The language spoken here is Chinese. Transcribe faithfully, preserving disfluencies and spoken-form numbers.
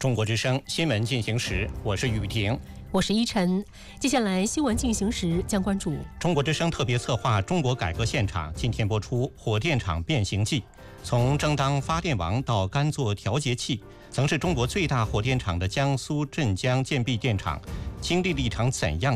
中国之声新闻进行时，我是雨婷， 我是依晨。接下来新闻进行时将关注中国之声特别策划《中国改革现场》，今天播出《火电厂变形记》。从争当发电王到甘做调节器，曾是中国最大火电厂的江苏镇江建壁电厂，经历了一场怎样